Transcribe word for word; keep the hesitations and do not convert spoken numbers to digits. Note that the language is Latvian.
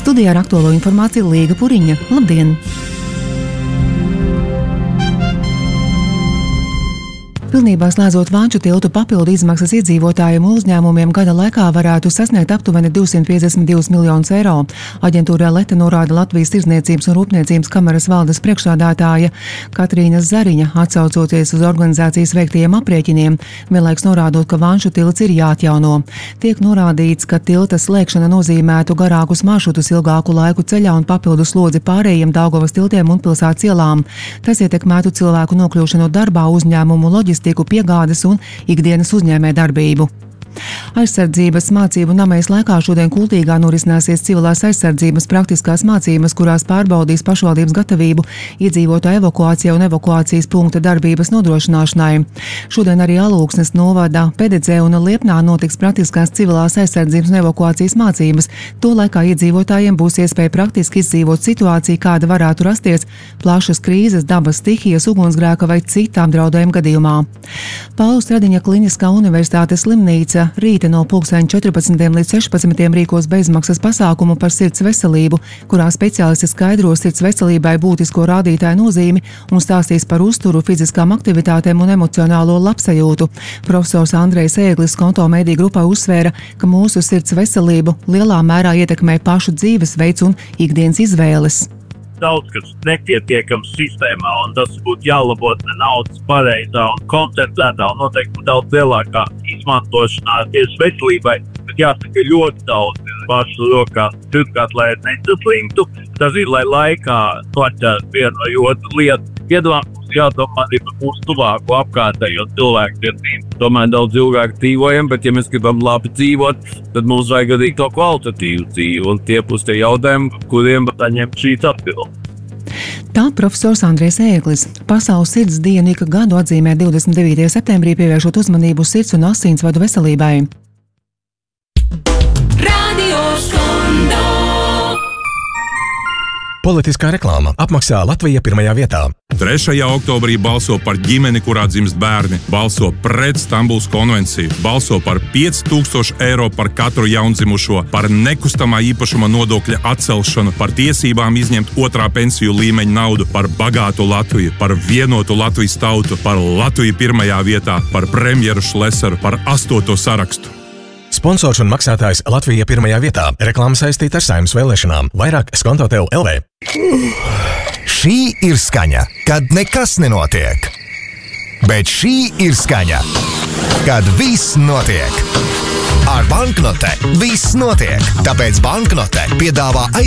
Studijā ar aktuālo informāciju Līga Puriņa. Labdien! Pilnībā slēdzot Vanču tiltu, papildu izmaksas iedzīvotājiem un uzņēmumiem gada laikā varētu sasniegt aptuveni divsimt piecdesmit divus miljonus eiro. Aģentūrā Leta norāda Latvijas Tirdzniecības un Rūpniecības kameras valdes priekšsādātāja Katrīna Zariņa, atsaucoties uz organizācijas veiktajiem aprēķiniem, vienlaiks norādot, ka Vanču tilts ir jāatjauno. Tiek norādīts, ka tilta slēgšana nozīmētu garākus maršrutus ilgāku laiku ceļā un papildu slodzi pārējiem Daugavas tiltiem un pilsētas ielām. Tas ietekmētu cilvēku nokļūšanu darbā, uzņēmumu loģistiku, piegādes un ikdienas uzņēmē darbību. Aizsardzības mācību namējas laikā šodien Kultīgā norisināsies civilās aizsardzības praktiskās mācības, kurās pārbaudīs pašvaldības gatavību iedzīvotāju evakuācijai un evakuācijas punkta darbības nodrošināšanai. Šodien arī Alūksnes novada Pededzē un Liepnā notiks praktiskās civilās aizsardzības un evakuācijas mācības. To laikā iedzīvotājiem būs iespēja praktiski izdzīvot situāciju, kāda varētu rasties plašas krīzes, dabas stihijas, ugunsgrēka vai citām draudējuma gadījumā. Paulu Stradiņa Kliniskā universitātes slimnīca rīta no pulksteņa četrpadsmitiem līdz sešpadsmitiem rīkos bezmaksas pasākumu par sirds veselību, kurā speciālisti skaidros sirds veselībai būtisko rādītāju nozīmi un stāstīs par uzturu, fiziskām aktivitātēm un emocionālo labsajūtu. Profesors Andrejs Ēglis Konto mediju grupā uzsvēra, ka mūsu sirds veselību lielā mērā ietekmē pašu dzīvesveids un ikdienas izvēles. Daudz, kas nepietiekams sistēmā, un tas būtu jālabot naudas pareizā un koncentrētā un noteikti daudz lielākā izmantošanā tieši veselībai. Bet jāsaka, ļoti daudz pašu rokās. Turklāt, lai nesaslimtu, tas ir, lai laikā noķert vienu vai otru lietu. Piedāvājums jādomā arī par mūsu tuvāko apkārtējo cilvēku tiesību. Tomēr daudz ilgāk dzīvojam, bet ja mēs gribam labi dzīvot, tad mums vajag arī to kvalitatīvu dzīvi, un tie būs tie jautājumi, kuriem saņemt šīs atbildes. Tā profesors Andrejs Ēglis. Pasaules sirds dienu ik gadu atzīmē divdesmit devītajā septembrī, pievēršot uzmanību sirds un asinsvadu veselībai. Politiskā reklāma apmaksā Latvija pirmajā vietā. trešajā oktobrī balso par ģimeni, kurā dzimst bērni, balso pret Stambulas konvenciju, balso par pieci tūkstoši eiro par katru jaundzimušo, par nekustamā īpašuma nodokļa atcelšanu, par tiesībām izņemt otrā pensiju līmeņa naudu, par bagātu Latviju, par vienotu Latvijas tautu, par Latviju pirmajā vietā, par premjeru Šlesaru, par astoto sarakstu. Sponsors un maksātājs Latvija pirmajā vietā. Reklāma saistīta ar Saeimas vēlēšanām. Vairāk Skonto T L V. Šī ir skaņa, kad nekas nenotiek. Bet šī ir skaņa, kad viss notiek. Ar banknote viss notiek. Tāpēc banknote piedāvā